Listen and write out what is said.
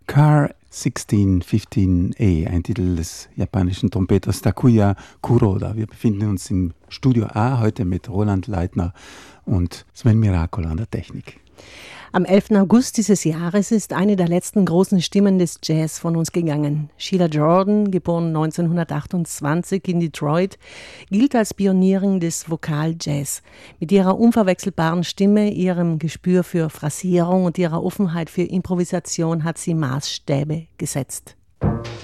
Car 1615A, ein Titel des japanischen Trompeters Takuya Kuroda. Wir befinden uns im Studio A heute mit Roland Leitner und Sven Miracola an der Technik. Am 11. August dieses Jahres ist eine der letzten großen Stimmen des Jazz von uns gegangen. Sheila Jordan, geboren 1928 in Detroit, gilt als Pionierin des Vokal-Jazz. Mit ihrer unverwechselbaren Stimme, ihrem Gespür für Phrasierung und ihrer Offenheit für Improvisation hat sie Maßstäbe gesetzt.